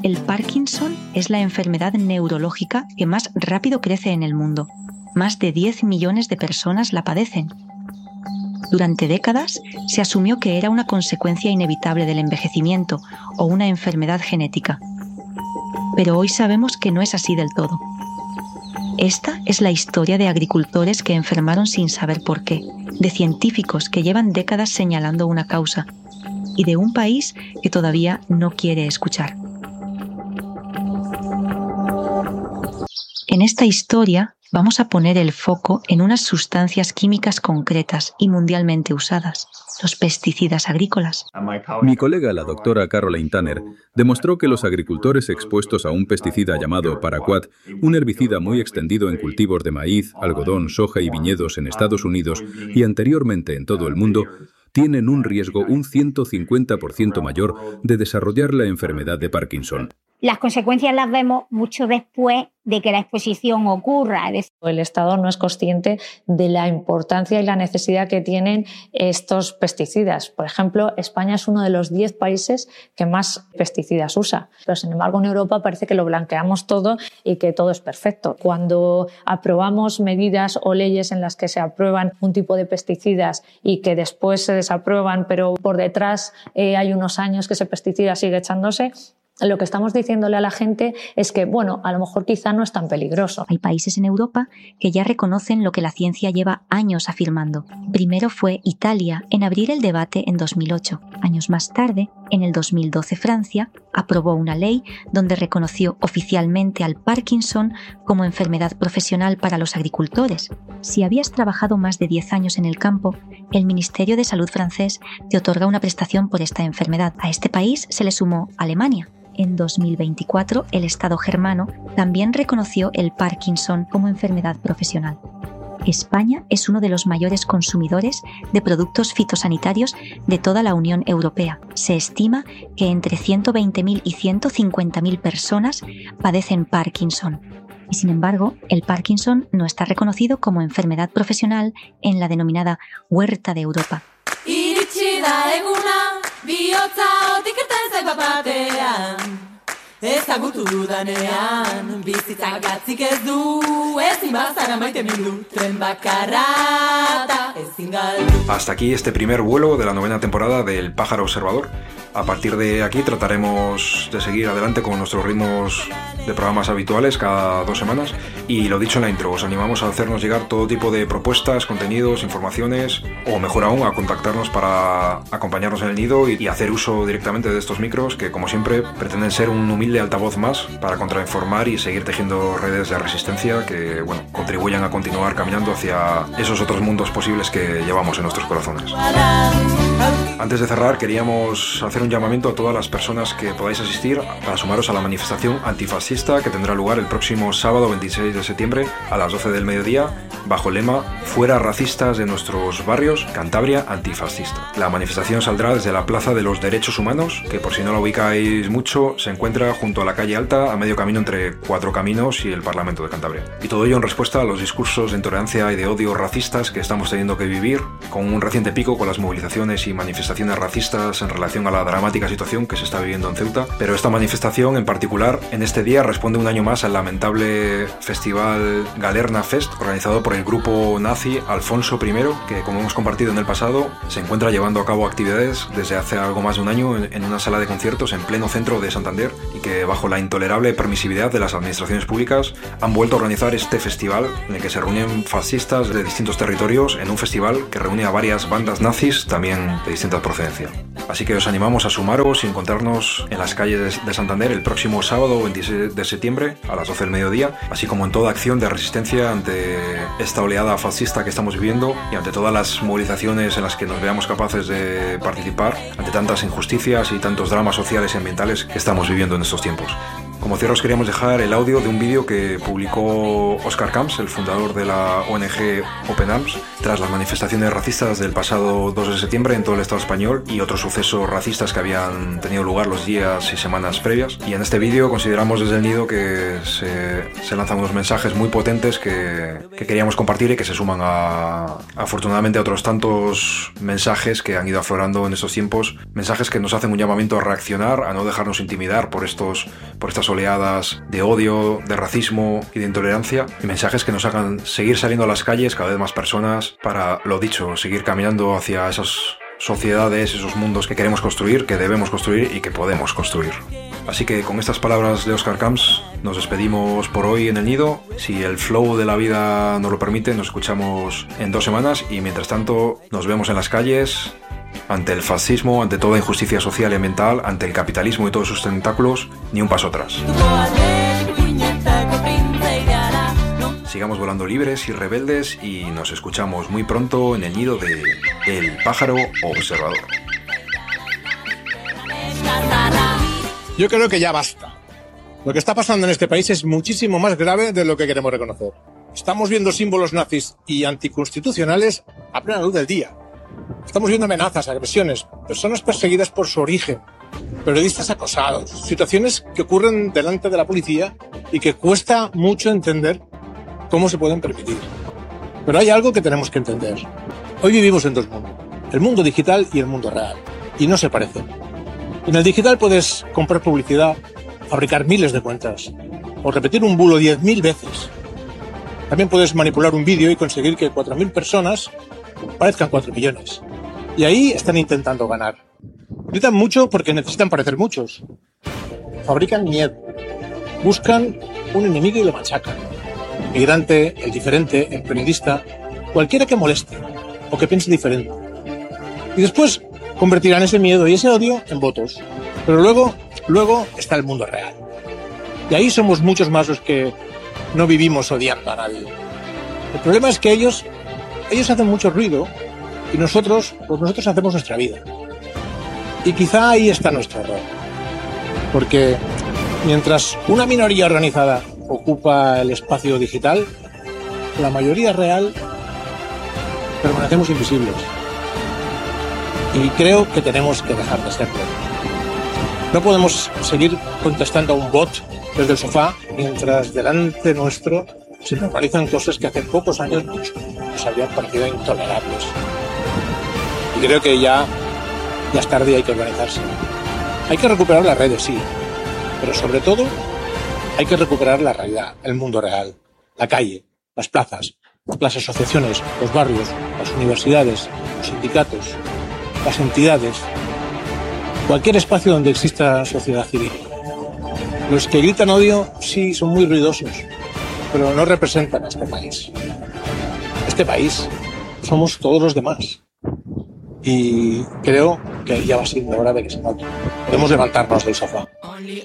El Parkinson es la enfermedad neurológica que más rápido crece en el mundo. Más de 10 millones de personas la padecen. Durante décadas se asumió que era una consecuencia inevitable del envejecimiento o una enfermedad genética. Pero hoy sabemos que no es así del todo. Esta es la historia de agricultores que enfermaron sin saber por qué, de científicos que llevan décadas señalando una causa y de un país que todavía no quiere escuchar. En esta historia vamos a poner el foco en unas sustancias químicas concretas y mundialmente usadas, los pesticidas agrícolas. Mi colega, la doctora Caroline Tanner, demostró que los agricultores expuestos a un pesticida llamado Paraquat, un herbicida muy extendido en cultivos de maíz, algodón, soja y viñedos en Estados Unidos y anteriormente en todo el mundo, tienen un riesgo un 150% mayor de desarrollar la enfermedad de Parkinson. Las consecuencias las vemos mucho después de que la exposición ocurra. El Estado no es consciente de la importancia y la necesidad que tienen estos pesticidas. Por ejemplo, España es uno de los 10 países que más pesticidas usa. Pero, sin embargo, en Europa parece que lo blanqueamos todo y que todo es perfecto. Cuando aprobamos medidas o leyes en las que se aprueban un tipo de pesticidas y que después se desaprueban, pero por detrás hay unos años que ese pesticida sigue echándose, lo que estamos diciéndole a la gente es que, bueno, a lo mejor quizá no es tan peligroso. Hay países en Europa que ya reconocen lo que la ciencia lleva años afirmando. Primero fue Italia en abrir el debate en 2008. Años más tarde, en el 2012, Francia aprobó una ley donde reconoció oficialmente al Parkinson como enfermedad profesional para los agricultores. Si habías trabajado más de 10 años en el campo, el Ministerio de Salud francés te otorga una prestación por esta enfermedad. A este país se le sumó Alemania. En 2024, el Estado germano también reconoció el Parkinson como enfermedad profesional. España es uno de los mayores consumidores de productos fitosanitarios de toda la Unión Europea. Se estima que entre 120.000 y 150.000 personas padecen Parkinson. Y sin embargo, el Parkinson no está reconocido como enfermedad profesional en la denominada Huerta de Europa. Ezagutu dudanean, bizitzak gatzik ez du, ezin bazara maite mindu, tren bakarra eta ezin galdu. Hasta aquí este primer vuelo de la 9ª temporada del Pájaro Observador. A partir de aquí trataremos de seguir adelante con nuestros ritmos de programas habituales cada 2 semanas. Y lo dicho en la intro, os animamos a hacernos llegar todo tipo de propuestas, contenidos, informaciones, o mejor aún, a contactarnos para acompañarnos en el nido y hacer uso directamente de estos micros que, como siempre, pretenden ser un humilde altavoz más para contrainformar y seguir tejiendo redes de resistencia que, bueno, contribuyan a continuar caminando hacia esos otros mundos posibles que llevamos en nuestros corazones. Antes de cerrar, queríamos hacer un llamamiento a todas las personas que podáis asistir para sumaros a la manifestación antifascista que tendrá lugar el próximo sábado 26 de septiembre a las 12 del mediodía bajo el lema Fuera racistas de nuestros barrios, Cantabria antifascista. La manifestación saldrá desde la Plaza de los Derechos Humanos, que por si no la ubicáis mucho, se encuentra junto a la calle Alta, a medio camino entre Cuatro Caminos y el Parlamento de Cantabria. Y todo ello en respuesta a los discursos de intolerancia y de odio racistas que estamos teniendo que vivir, con un reciente pico con las movilizaciones y manifestaciones racistas en relación a la dramática situación que se está viviendo en Ceuta. Pero esta manifestación en particular, en este día, responde un año más al lamentable festival Galerna Fest, organizado por el grupo nazi Alfonso I, que, como hemos compartido en el pasado, se encuentra llevando a cabo actividades desde hace algo más de un año en una sala de conciertos en pleno centro de Santander, y que, bajo la intolerable permisividad de las administraciones públicas, han vuelto a organizar este festival en el que se reúnen fascistas de distintos territorios en un festival que reúne a varias bandas nazis también de distinta procedencia. Así que os animamos a sumaros y encontrarnos en las calles de Santander el próximo sábado 26 de septiembre a las 12 del mediodía, así como en toda acción de resistencia ante esta oleada fascista que estamos viviendo y ante todas las movilizaciones en las que nos veamos capaces de participar ante tantas injusticias y tantos dramas sociales y ambientales que estamos viviendo en estos tiempos. Como cierre os queríamos dejar el audio de un vídeo que publicó Óscar Camps, el fundador de la ONG Open Arms, tras las manifestaciones racistas del pasado 2 de septiembre en todo el Estado español y otros sucesos racistas que habían tenido lugar los días y semanas previas. Y en este vídeo consideramos desde el Nido que se lanzan unos mensajes muy potentes que queríamos compartir y que se suman afortunadamente a otros tantos mensajes que han ido aflorando en estos tiempos, mensajes que nos hacen un llamamiento a reaccionar, a no dejarnos intimidar por estas oleadas de odio, de racismo y de intolerancia, y mensajes que nos hagan seguir saliendo a las calles cada vez más personas para, lo dicho, seguir caminando hacia esas sociedades, esos mundos que queremos construir, que debemos construir y que podemos construir. Así que con estas palabras de Óscar Camps nos despedimos por hoy en el Nido. Si el flow de la vida nos lo permite, nos escuchamos en 2 semanas y mientras tanto nos vemos en las calles ante el fascismo, ante toda injusticia social y ambiental, ante el capitalismo y todos sus tentáculos, ni un paso atrás. Sigamos volando libres y rebeldes y nos escuchamos muy pronto en el Nido de El Pájaro Observador. Yo creo que ya basta. Lo que está pasando en este país es muchísimo más grave de lo que queremos reconocer. Estamos viendo símbolos nazis y anticonstitucionales a plena luz del día. Estamos viendo amenazas, agresiones, personas perseguidas por su origen, periodistas acosados, situaciones que ocurren delante de la policía y que cuesta mucho entender cómo se pueden permitir. Pero hay algo que tenemos que entender. Hoy vivimos en 2 mundos, el mundo digital y el mundo real, y no se parecen. En el digital puedes comprar publicidad, fabricar miles de cuentas, o repetir un bulo 10.000 veces. También puedes manipular un vídeo y conseguir que 4.000 personas parezcan 4 millones. Y ahí están intentando ganar. Gritan mucho porque necesitan parecer muchos. Fabrican miedo. Buscan un enemigo y lo machacan. El migrante, el diferente, el periodista, cualquiera que moleste o que piense diferente. Y después convertirán ese miedo y ese odio en votos. Pero luego está el mundo real. Y ahí somos muchos más los que no vivimos odiando a nadie. El problema es que ellos hacen mucho ruido y nosotros hacemos nuestra vida. Y quizá ahí está nuestro error. Porque mientras una minoría organizada ocupa el espacio digital, la mayoría real permanecemos invisibles. Y creo que tenemos que dejar de serlo. No podemos seguir contestando a un bot desde el sofá mientras delante nuestro se normalizan cosas que hace pocos años nos habían parecido intolerables. Y creo que ya es tarde y hay que organizarse. Hay que recuperar las redes, sí, pero sobre todo hay que recuperar la realidad, el mundo real, la calle, las plazas, las asociaciones, los barrios, las universidades, los sindicatos, las entidades, cualquier espacio donde exista sociedad civil. Los que gritan odio, sí, son muy ruidosos, pero no representan a este país. Este país somos todos los demás. Y creo que ya va siendo hora de que se note. Podemos levantarnos del sofá.